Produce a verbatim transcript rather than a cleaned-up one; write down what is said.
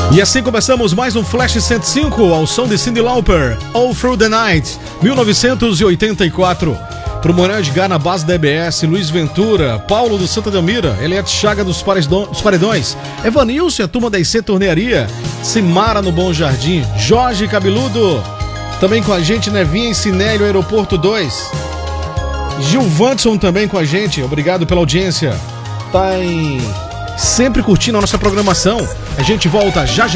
E assim começamos mais um Flash cento e cinco ao som de Cyndi Lauper, All Through the Night, mil novecentos e oitenta e quatro. Pro Morão Edgar na base da E B S, Luiz Ventura, Paulo do Santa Delmira, Eliette Chaga dos Paredões, Evanilson, a turma da I C Tornearia, Simara no Bom Jardim, Jorge Cabeludo, também com a gente Nevinha em Cinélio, Aeroporto dois, Gilvanson também com a gente, obrigado pela audiência, tá em... sempre curtindo a nossa programação. A gente volta já já.